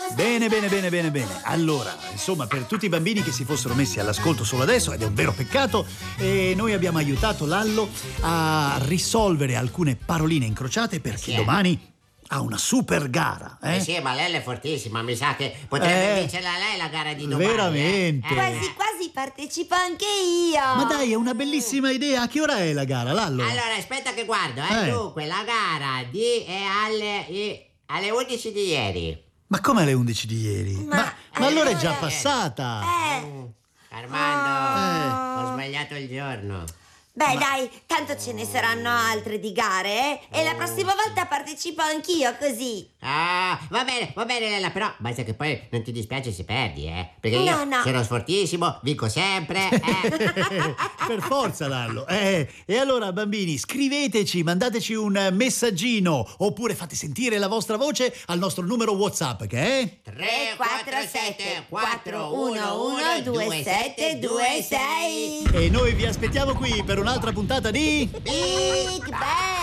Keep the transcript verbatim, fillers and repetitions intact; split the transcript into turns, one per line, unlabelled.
Bene, bene, bene, bene, bene. Allora, insomma, per tutti i bambini che si fossero messi all'ascolto solo adesso, ed è un vero peccato, eh, noi abbiamo aiutato Lallo a risolvere alcune paroline incrociate perché
Sì, eh.
domani ha una super gara, eh?
Eh sì, ma lei è fortissima, mi sa che potrebbe
Eh,
vincerla lei la gara di domani.
veramente.
Eh.
Quasi quasi partecipo anche io.
Ma dai, è una bellissima idea. A che ora è la gara, Lallo?
Allora, aspetta che guardo, eh.
Eh.
Dunque, la gara di è alle, i- alle undici di ieri.
Ma come alle undici di ieri?
Ma-
Ma, ma allora è già
allora-
passata.
Eh,
Armando,
Eh.
ho sbagliato il giorno.
beh, dai, tanto ce ne saranno altre di gare, eh? E la prossima volta partecipo anch'io, così.
Ah, va bene, va bene, Lella, però basta che poi non ti dispiace se perdi, eh? Perché io
No, no.
sono fortissimo, vinco sempre, eh?
Per forza, Lallo. Eh, e allora, bambini, scriveteci, mandateci un messaggino oppure fate sentire la vostra voce al nostro numero WhatsApp che è
tre quattro sette quattro uno uno due sette due sei.
e noi vi aspettiamo qui per un'altra puntata di
Big Bang!